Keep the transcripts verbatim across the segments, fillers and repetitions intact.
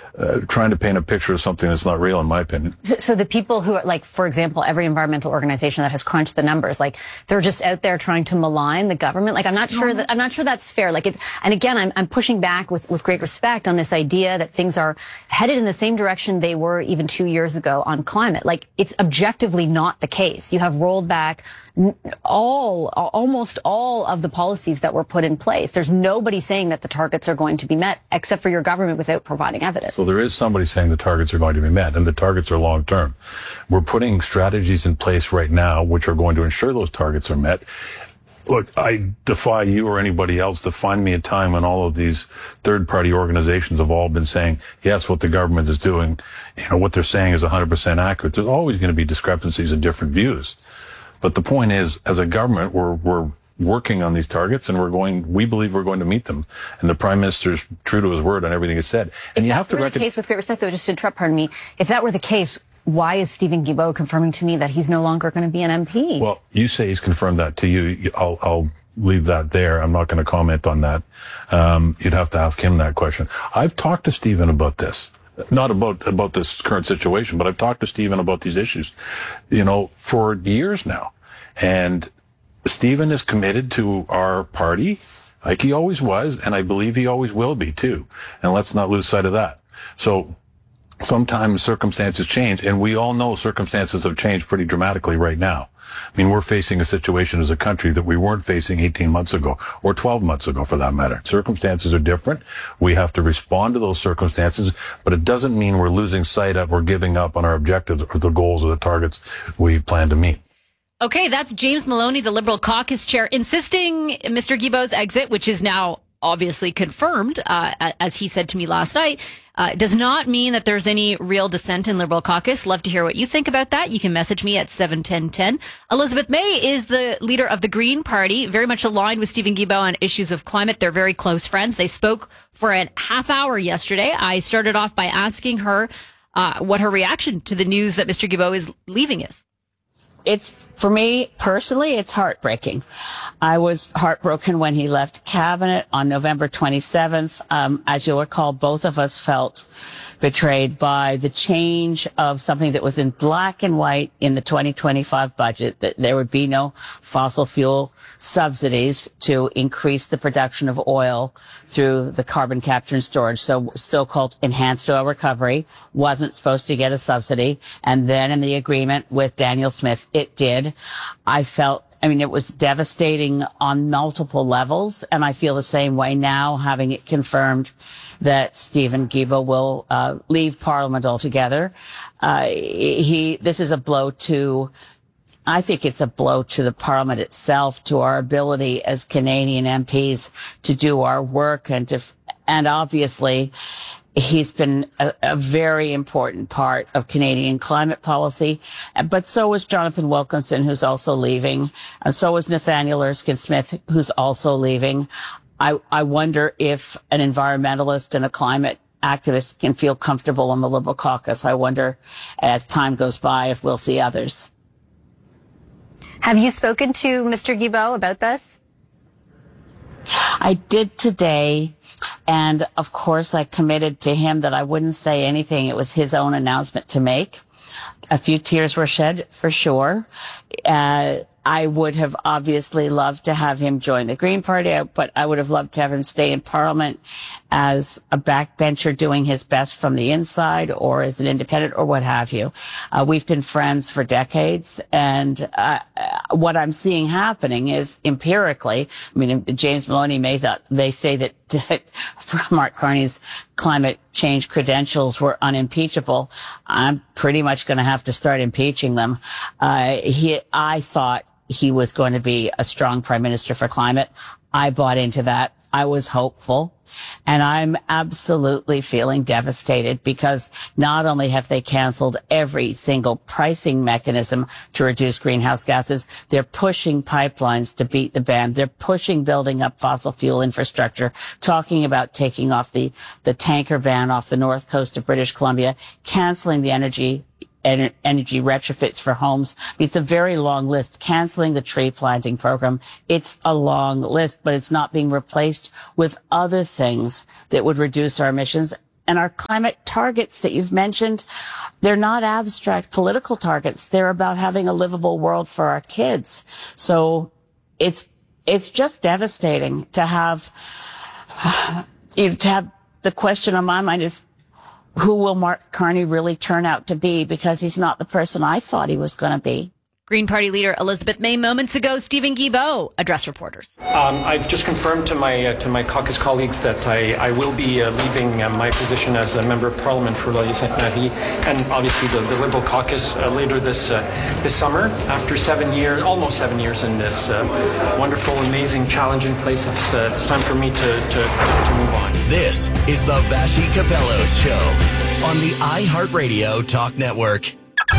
uh, trying to paint a picture of something that's not real, in my opinion. So, so the people who are, like, for example, every environmental organization that has crunched the numbers, like, they're just out there trying to malign the government. Like, I'm not sure that, I'm not sure that's fair. Like, it, and again, I'm, I'm pushing back with, with great respect on this idea that things are headed in the same direction they were even two years ago on climate. Like, it's objectively not the case. You have rolled back all, almost all of the policies that were put in place. There's nobody saying that the targets are going to be met, except for your government, without providing evidence. So there is somebody saying the targets are going to be met, and the targets are long term. We're putting strategies in place right now which are going to ensure those targets are met. Look, I defy you or anybody else to find me a time when all of these third-party organizations have all been saying, yes, what the government is doing, you know, what they're saying is one hundred percent accurate. There's always going to be discrepancies and different views. But the point is, as a government, we're, we're working on these targets, and we're going, we believe we're going to meet them. And the Prime Minister's true to his word on everything he said. And if you have to recognize. If that were the case, with great respect, though, just to interrupt, pardon me, if that were the case, why is Steven Guilbeault confirming to me that he's no longer going to be an M P? Well, you say he's confirmed that to you. I'll, I'll leave that there. I'm not going to comment on that. Um, you'd have to ask him that question. I've talked to Steven about this. Not about, about this current situation, but I've talked to Steven about these issues, you know, for years now. And Steven is committed to our party, like he always was, and I believe he always will be too. And let's not lose sight of that. So sometimes circumstances change, and we all know circumstances have changed pretty dramatically right now. I mean, we're facing a situation as a country that we weren't facing eighteen months ago, or twelve months ago for that matter. Circumstances are different. We have to respond to those circumstances, but it doesn't mean we're losing sight of or giving up on our objectives or the goals or the targets we plan to meet. Okay, that's James Maloney, the Liberal caucus chair, insisting Mister Guilbeault's exit, which is now obviously confirmed, uh, as he said to me last night, uh, does not mean that there's any real dissent in Liberal caucus. Love to hear what you think about that. You can message me at seven ten ten. Elizabeth May is the leader of the Green Party, very much aligned with Steven Guilbeault on issues of climate. They're very close friends. They spoke for a half hour yesterday. I started off by asking her uh, what her reaction to the news that Mister Guilbeault is leaving is. It's, for me personally, it's heartbreaking. I was heartbroken when he left cabinet on November twenty-seventh. Um, as you'll recall, both of us felt betrayed by the change of something that was in black and white in the twenty twenty-five budget, that there would be no fossil fuel subsidies to increase the production of oil through the carbon capture and storage. So so-called enhanced oil recovery wasn't supposed to get a subsidy. And then in the agreement with Daniel Smith, it did. I felt, I mean, it was devastating on multiple levels, and I feel the same way now, having it confirmed that Steven Guilbeault will uh, leave Parliament altogether. Uh, he, this is a blow to, I think it's a blow to the Parliament itself, to our ability as Canadian M Ps to do our work, and to, and obviously, he's been a, a very important part of Canadian climate policy, but so was Jonathan Wilkinson, who's also leaving, and so was Nathaniel Erskine-Smith, who's also leaving. I, I wonder if an environmentalist and a climate activist can feel comfortable in the Liberal caucus. I wonder, as time goes by, if we'll see others. Have you spoken to Mister Guilbeault about this? I did today. And of course, I committed to him that I wouldn't say anything. It was his own announcement to make. A few tears were shed, for sure. Uh, I would have obviously loved to have him join the Green Party, but I would have loved to have him stay in Parliament as a backbencher doing his best from the inside, or as an independent, or what have you. Uh, we've been friends for decades, and uh, what I'm seeing happening is empirically, I mean, James Maloney may, may say that Mark Carney's climate change credentials were unimpeachable. I'm pretty much going to have to start impeaching them. Uh, he, I thought he was going to be a strong prime minister for climate. I bought into that. I was hopeful. And I'm absolutely feeling devastated, because not only have they canceled every single pricing mechanism to reduce greenhouse gases, they're pushing pipelines to beat the band. They're pushing building up fossil fuel infrastructure, talking about taking off the, the tanker ban off the north coast of British Columbia, canceling the energy energy retrofits for homes. I mean, it's a very long list. Canceling the tree planting program. It's a long list, but it's not being replaced with other things that would reduce our emissions. And our climate targets that you've mentioned, they're not abstract political targets. They're about having a livable world for our kids. So it's, it's just devastating to have, you know, to have the question on my mind is, who will Mark Carney really turn out to be? Because he's not the person I thought he was going to be. Green Party leader Elizabeth May moments ago, Stephen Guilbeault addressed reporters. Um, I've just confirmed to my uh, to my caucus colleagues that I, I will be uh, leaving uh, my position as a member of Parliament for Laurier-Sainte-Marie, and obviously the, the Liberal caucus uh, later this uh, this summer. After seven years, almost seven years in this uh, wonderful, amazing, challenging place, it's uh, it's time for me to to, to to move on. This is the Vassy Capellos Show on the iHeartRadio Talk Network.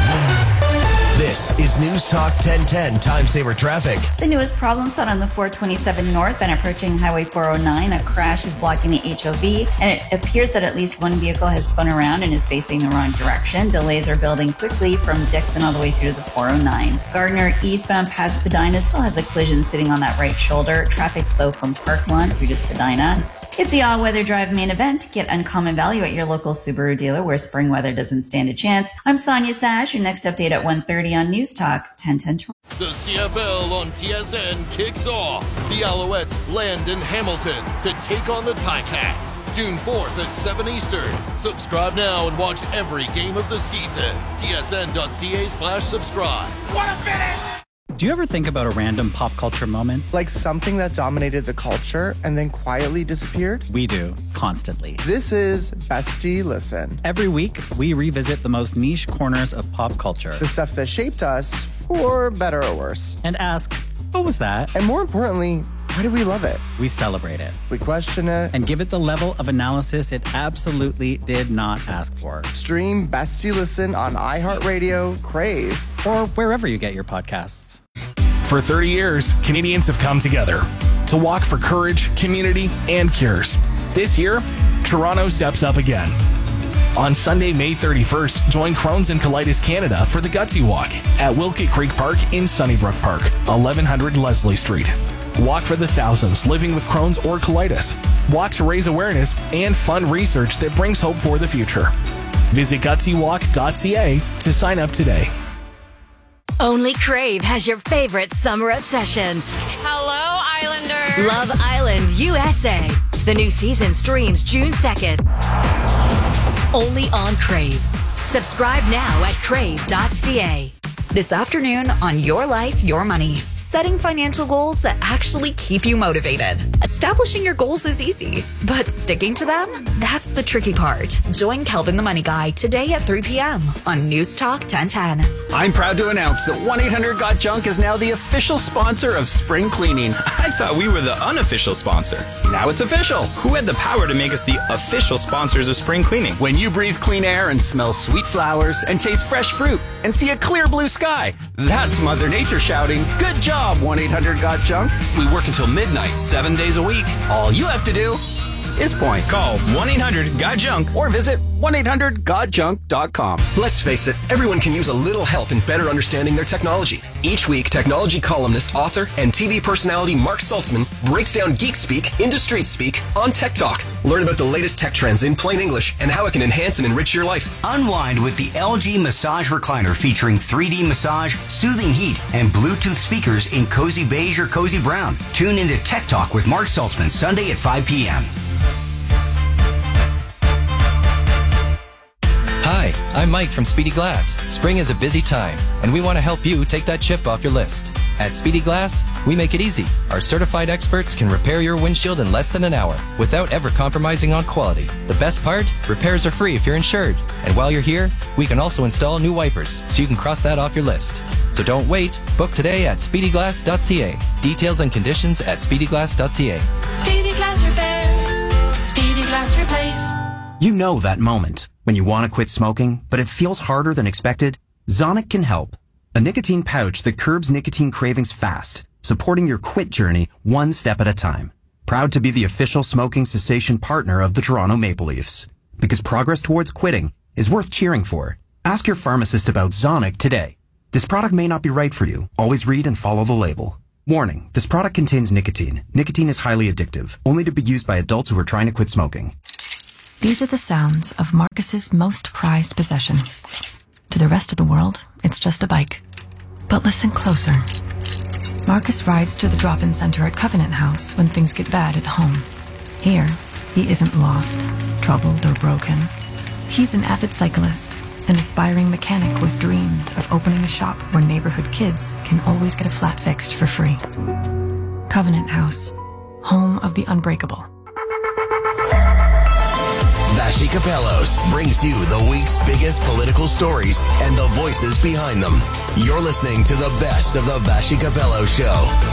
This is News Talk ten ten Time Saver Traffic. The newest problem set on the four twenty-seven north and approaching Highway four oh nine. A crash is blocking the H O V, and it appears that at least one vehicle has spun around and is facing the wrong direction. Delays are building quickly from Dixon all the way through to the four oh nine. Gardner eastbound past Spadina still has a collision sitting on that right shoulder. Traffic slow from Parkland through to Spadina. It's the all-weather drive main event. Get uncommon value at your local Subaru dealer where spring weather doesn't stand a chance. I'm Sonia Sash. Your next update at one thirty on News Talk ten ten. The C F L on T S N kicks off. The Alouettes land in Hamilton to take on the Ticats. June fourth at seven Eastern. Subscribe now and watch every game of the season. T S N dot C A slash subscribe. What a finish! Do you ever think about a random pop culture moment? Like something that dominated the culture and then quietly disappeared? We do, constantly. This is Bestie Listen. Every week, we revisit the most niche corners of pop culture. The stuff that shaped us, for better or worse. And ask, what was that? And more importantly, why do we love it? We celebrate it. We question it. And give it the level of analysis it absolutely did not ask for. Stream Bestie Listen on iHeartRadio, Crave, or wherever you get your podcasts. For thirty years, Canadians have come together to walk for courage, community, and cures. This year, Toronto steps up again. On Sunday, May thirty-first, join Crohn's and Colitis Canada for the Gutsy Walk at Wilkett Creek Park in Sunnybrook Park, eleven hundred Leslie Street. Walk for the thousands living with Crohn's or colitis. Walk to raise awareness and fund research that brings hope for the future. Visit gutsy walk dot c a to sign up today. Only Crave has your favorite summer obsession. Hello, Islanders. Love Island U S A. The new season streams June second. Only on Crave. Subscribe now at crave dot c a. This afternoon on Your Life, Your Money. Setting financial goals that actually keep you motivated. Establishing your goals is easy, but sticking to them? That's the tricky part. Join Kelvin the Money Guy today at three p.m. on News Talk ten ten. I'm proud to announce that one eight hundred got junk is now the official sponsor of spring cleaning. I thought we were the unofficial sponsor. Now it's official. Who had the power to make us the official sponsors of spring cleaning? When you breathe clean air and smell sweet flowers and taste fresh fruit and see a clear blue sky, that's Mother Nature shouting, good job, one eight hundred got junk. We work until midnight, seven days a week. All you have to do is point. Call one eight hundred got junk or visit one eight hundred got junk dot com. Let's face it, everyone can use a little help in better understanding their technology. Each week, technology columnist, author, and T V personality Mark Saltzman breaks down geek speak into street speak on Tech Talk. Learn about the latest tech trends in plain English and how it can enhance and enrich your life. Unwind with the L G Massage Recliner featuring three D massage, soothing heat, and Bluetooth speakers in cozy beige or cozy brown. Tune into Tech Talk with Mark Saltzman Sunday at five p.m. Hi, I'm Mike from Speedy Glass. Spring is a busy time, and we want to help you take that chip off your list. At Speedy Glass, we make it easy. Our certified experts can repair your windshield in less than an hour without ever compromising on quality. The best part? Repairs are free if you're insured. And while you're here, we can also install new wipers, so you can cross that off your list. So don't wait. Book today at speedy glass dot c a. Details and conditions at speedy glass dot c a. Speedy Glass Repair. Speedy Glass Replace. You know that moment when you want to quit smoking, but it feels harder than expected? Zonic can help. A nicotine pouch that curbs nicotine cravings fast, supporting your quit journey one step at a time. Proud to be the official smoking cessation partner of the Toronto Maple Leafs. Because progress towards quitting is worth cheering for. Ask your pharmacist about Zonic today. This product may not be right for you. Always read and follow the label. Warning, this product contains nicotine. Nicotine is highly addictive, only to be used by adults who are trying to quit smoking. These are the sounds of Marcus's most prized possession. To the rest of the world, it's just a bike. But listen closer. Marcus rides to the drop-in center at Covenant House when things get bad at home. Here, he isn't lost, troubled, or broken. He's an avid cyclist, an aspiring mechanic with dreams of opening a shop where neighborhood kids can always get a flat fixed for free. Covenant House, home of the unbreakable. Vassy Kapelos brings you the week's biggest political stories and the voices behind them. You're listening to the best of the Vassy Kapelos Show.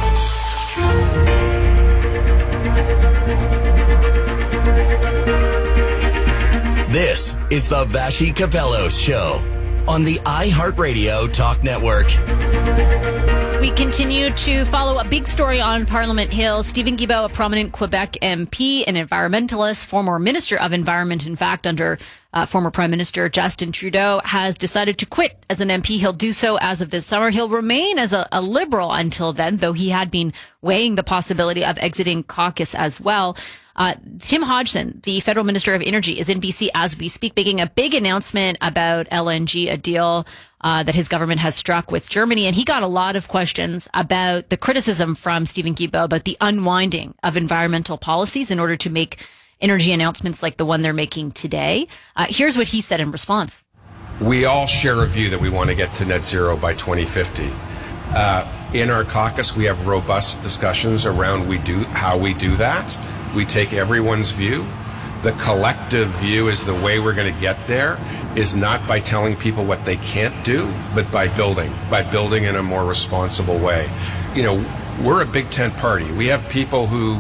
This is the Vassy Kapelos Show on the iHeartRadio Talk Network. We continue to follow a big story on Parliament Hill. Steven Guilbeault, a prominent Quebec M P, an environmentalist, former Minister of Environment, in fact, under uh, former Prime Minister Justin Trudeau, has decided to quit as an M P. He'll do so as of this summer. He'll remain as a, a Liberal until then, though he had been weighing the possibility of exiting caucus as well. Uh, Tim Hodgson, the Federal Minister of Energy, is in B C as we speak, making a big announcement about L N G, a deal uh, that his government has struck with Germany. And he got a lot of questions about the criticism from Steven Guilbeault about the unwinding of environmental policies in order to make energy announcements like the one they're making today. Uh, here's what he said in response. We all share a view that we want to get to net zero by twenty fifty. Uh, in our caucus, we have robust discussions around we do how we do that. We take everyone's view. The collective view is the way we're going to get there is not by telling people what they can't do, but by building, by building in a more responsible way. You know, we're a big tent party. We have people who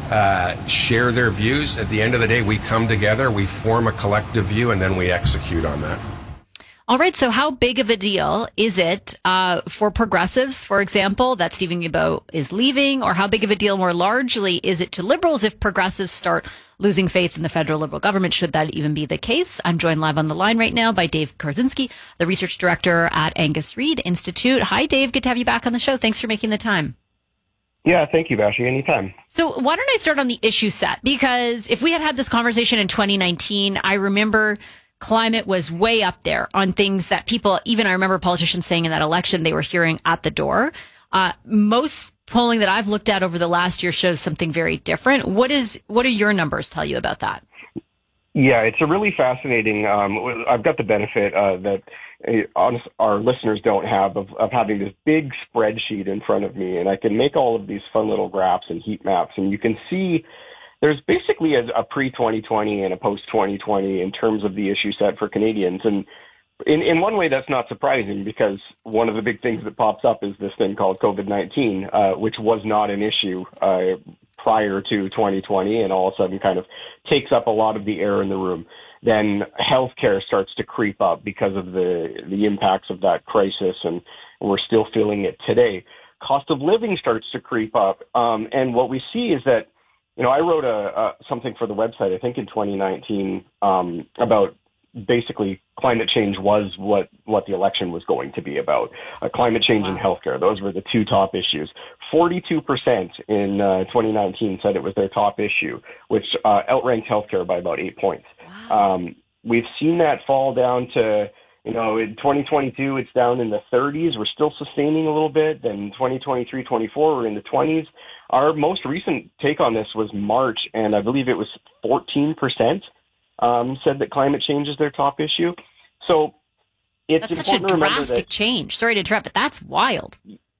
uh, share their views. At the end of the day, we come together, we form a collective view, and then we execute on that. All right. So how big of a deal is it uh, for progressives, for example, that Steven Guilbeault is leaving? Or how big of a deal more largely is it to Liberals if progressives start losing faith in the federal Liberal government, should that even be the case? I'm joined live on the line right now by Dave Korzinski, the research director at Angus Reid Institute. Hi, Dave. Good to have you back on the show. Thanks for making the time. Yeah, thank you, Vassy. Anytime. So why don't I start on the issue set? Because if we had had this conversation in twenty nineteen, I remember climate was way up there on things that people, even I remember politicians saying in that election, they were hearing at the door. Uh, most polling that I've looked at over the last year shows something very different. What is, what do your numbers tell you about that? Yeah, it's a really fascinating, um, I've got the benefit uh, that uh, honest, our listeners don't have of, of having this big spreadsheet in front of me, and I can make all of these fun little graphs and heat maps, and you can see there's basically a, a pre-twenty twenty and a post-twenty twenty in terms of the issue set for Canadians. And in, in one way, that's not surprising because one of the big things that pops up is this thing called COVID nineteen, uh, which was not an issue uh, prior to twenty twenty and all of a sudden kind of takes up a lot of the air in the room. Then healthcare starts to creep up because of the, the impacts of that crisis, and we're still feeling it today. Cost of living starts to creep up. Um, and what we see is that You know, I wrote a, a something for the website, I think in twenty nineteen, um, about basically climate change was what, what the election was going to be about. Uh, climate change wow. and healthcare. Those were the two top issues. forty-two percent in uh, twenty nineteen said it was their top issue, which uh, outranked healthcare by about eight points. Wow. Um, we've seen that fall down to, you know, in twenty twenty-two, it's down in the thirties. We're still sustaining a little bit. Then twenty twenty-three, twenty-four, we're in the twenties. Our most recent take on this was March, and I believe it was fourteen percent um, said that climate change is their top issue. So it's that's important such a to remember drastic that, change. Sorry to interrupt, but that's wild.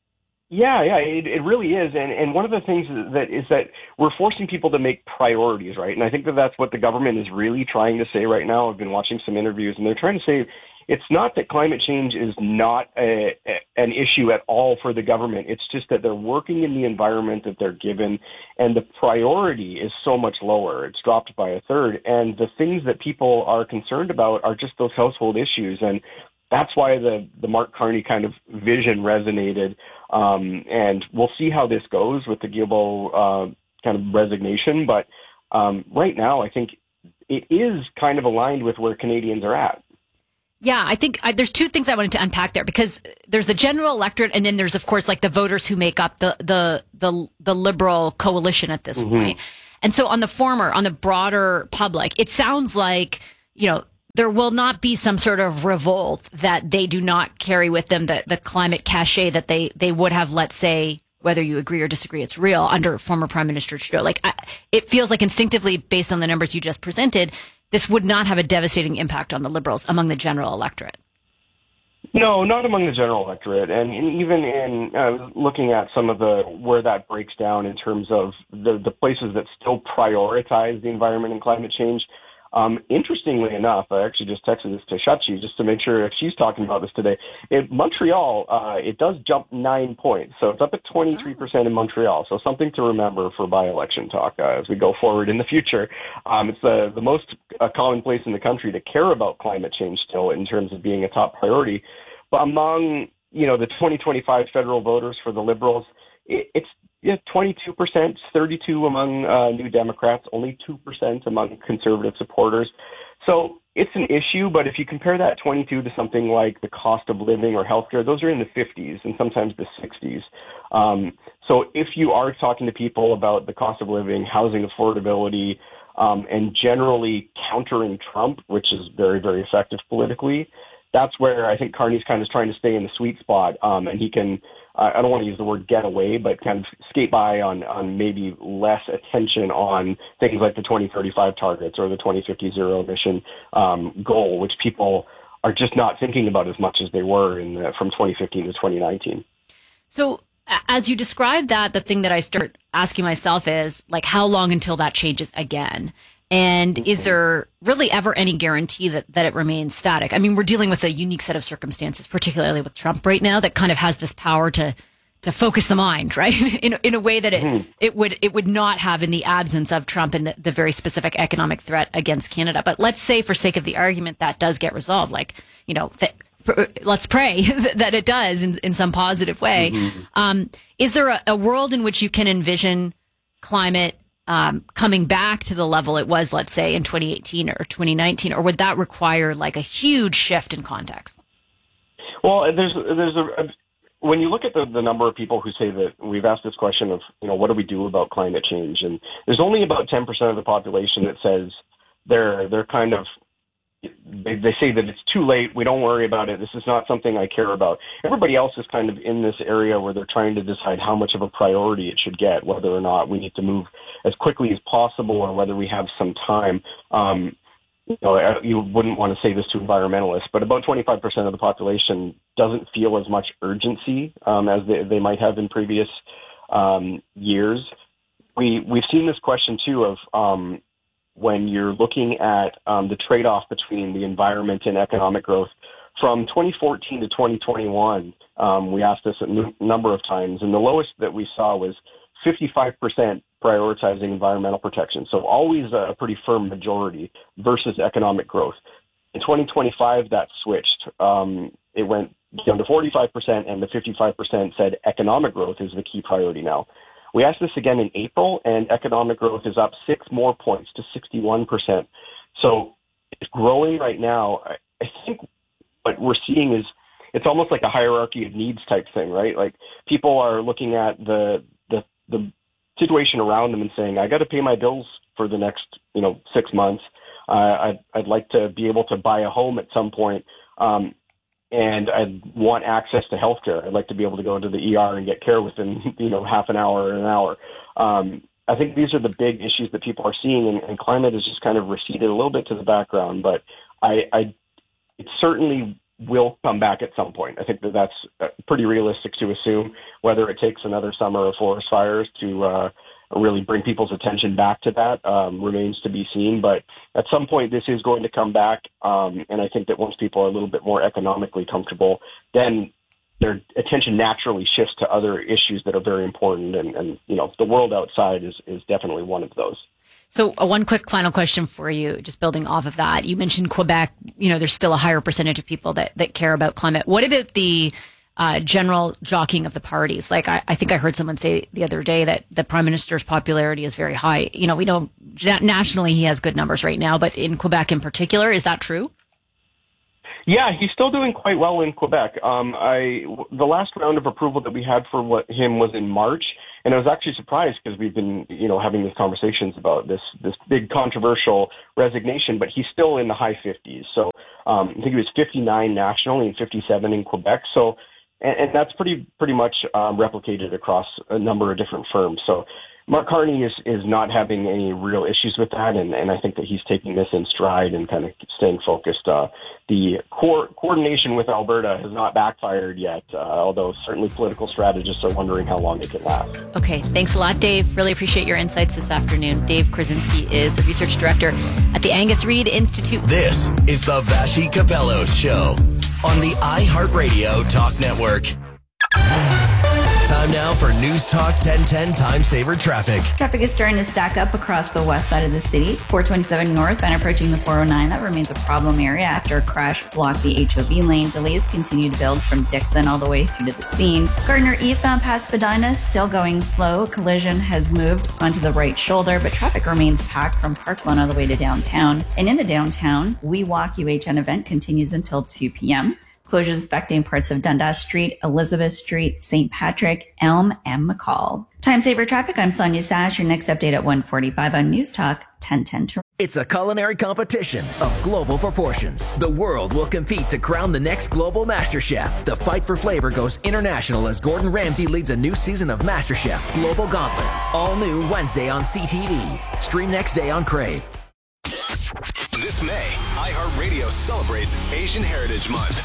Yeah, yeah, it, it really is. And, and one of the things that is that we're forcing people to make priorities, right? And I think that that's what the government is really trying to say right now. I've been watching some interviews, and they're trying to say it's not that climate change is not a, a, an issue at all for the government. It's just that they're working in the environment that they're given, and the priority is so much lower. It's dropped by a third. And the things that people are concerned about are just those household issues. And that's why the, the Mark Carney kind of vision resonated. Um, and we'll see how this goes with the Guilbeault uh, kind of resignation. But um, right now, I think it is kind of aligned with where Canadians are at. Yeah, I think I, there's two things I wanted to unpack there, because there's the general electorate, and then there's, of course, like the voters who make up the the the, the Liberal coalition at this mm-hmm. point. And so on the former, on the broader public, it sounds like, you know, there will not be some sort of revolt that they do not carry with them the, the climate cachet that they, they would have, let's say, whether you agree or disagree, it's real, under former Prime Minister Trudeau. Like, I, it feels like instinctively, based on the numbers you just presented, this would not have a devastating impact on the Liberals among the general electorate. No, not among the general electorate. And even in uh, looking at some of the, where that breaks down in terms of the, the places that still prioritize the environment and climate change, Um, interestingly enough, I actually just texted this to Shachi just to make sure if she's talking about this today. In Montreal, uh, it does jump nine points. So it's up at twenty-three percent in Montreal. So something to remember for by-election talk uh, as we go forward in the future. Um, it's the, the most uh, common place in the country to care about climate change still in terms of being a top priority. But among, you know, the twenty twenty-five federal voters for the Liberals, it, it's Yeah, twenty-two percent, thirty-two among uh, New Democrats, only two percent among conservative supporters. So it's an issue, but if you compare that twenty-two to something like the cost of living or healthcare, those are in the fifties and sometimes the sixties. Um, so if you are talking to people about the cost of living, housing affordability, um, and generally countering Trump, which is very, very effective politically, that's where I think Carney's kind of trying to stay in the sweet spot, um, and he can, uh, I don't want to use the word get away, but kind of skate by on, on maybe less attention on things like the twenty thirty-five targets or the twenty fifty zero emission um, goal, which people are just not thinking about as much as they were in the, from twenty fifteen to twenty nineteen. So as you describe that, the thing that I start asking myself is, like, how long until that changes again? And is there really ever any guarantee that, that it remains static? I mean, we're dealing with a unique set of circumstances, particularly with Trump right now, that kind of has this power to to focus the mind, right? in in a way that it mm-hmm. it would it would not have in the absence of Trump and the, the very specific economic threat against Canada. But let's say, for sake of the argument, that does get resolved. Like, you know, that, let's pray that it does in, in some positive way. Mm-hmm. Um, is there a, a world in which you can envision climate Um, coming back to the level it was, let's say, in twenty eighteen or twenty nineteen, or would that require like a huge shift in context? Well, there's there's a, a when you look at the, the number of people who say that, we've asked this question of, you know, what do we do about climate change? And there's only about ten percent of the population that says they're they're kind of They, they say that it's too late. We don't worry about it. This is not something I care about. Everybody else is kind of in this area where they're trying to decide how much of a priority it should get, whether or not we need to move as quickly as possible or whether we have some time. Um, you know, you wouldn't want to say this to environmentalists, but about twenty-five percent of the population doesn't feel as much urgency um, as they, they might have in previous um, years. We, we've seen this question, too, of um, when you're looking at um, the trade-off between the environment and economic growth. From twenty fourteen to twenty twenty-one, um, we asked this a n- number of times, and the lowest that we saw was fifty-five percent prioritizing environmental protection, so always a pretty firm majority versus economic growth. In twenty twenty-five, that switched. Um, it went down to forty-five percent, and the fifty-five percent said economic growth is the key priority now. We asked this again in April, and economic growth is up six more points to sixty-one percent. So it's growing right now. I think what we're seeing is it's almost like a hierarchy of needs type thing, right? Like, people are looking at the the, the situation around them and saying, I got to pay my bills for the next, you know, six months. Uh, I'd, I'd like to be able to buy a home at some point. Um, And I want access to healthcare. I'd like to be able to go into the E R and get care within, you know, half an hour or an hour. Um, I think these are the big issues that people are seeing, and, and climate has just kind of receded a little bit to the background. But I, I, it certainly will come back at some point. I think that that's pretty realistic to assume. Whether it takes another summer of forest fires to uh, really bring people's attention back to that um, remains to be seen. But at some point, this is going to come back. Um, and I think that once people are a little bit more economically comfortable, then their attention naturally shifts to other issues that are very important. And, and you know, the world outside is, is definitely one of those. So uh, one quick final question for you, just building off of that. You mentioned Quebec. You know, there's still a higher percentage of people that, that care about climate. What about the Uh, general jockeying of the parties? Like, I, I think I heard someone say the other day that the Prime Minister's popularity is very high. You know, we know nationally he has good numbers right now, but in Quebec in particular, is that true? Yeah, he's still doing quite well in Quebec. Um, I, the last round of approval that we had for what, him was in March, And I was actually surprised because we've been, you know, having these conversations about this this big controversial resignation, but he's still in the high fifties. So um, I think he was fifty-nine nationally and fifty-seven in Quebec. So, and, and that's pretty pretty much um, replicated across a number of different firms. So Mark Carney is, is not having any real issues with that, and, and I think that he's taking this in stride and kind of staying focused. Uh, the co- coordination with Alberta has not backfired yet, uh, although certainly political strategists are wondering how long it can last. Okay, thanks a lot, Dave. Really appreciate your insights this afternoon. Dave Krasinski is the research director at the Angus Reid Institute. This is the Vassy Capellos Show on the iHeartRadio Talk Network. Time now for News Talk ten ten Time Saver Traffic. Traffic is starting to stack up across the west side of the city. four twenty-seven north and approaching the four oh nine. That remains a problem area after a crash blocked the H O V lane. Delays continue to build from Dixon all the way through to the scene. Gardner eastbound past Spadina still going slow. A collision has moved onto the right shoulder, but traffic remains packed from Parkland all the way to downtown. And in the downtown, We Walk U H N event continues until two p.m. Closures affecting parts of Dundas Street, Elizabeth Street, Saint Patrick, Elm, and McCall. Time Saver Traffic, I'm Sonia Sash. Your next update at one forty-five on News Talk ten ten. It's a culinary competition of global proportions. The world will compete to crown the next global MasterChef. The fight for flavor goes international as Gordon Ramsay leads a new season of MasterChef Global Gauntlet. All new Wednesday on C T V. Stream next day on Crave. This May, iHeartRadio celebrates Asian Heritage Month.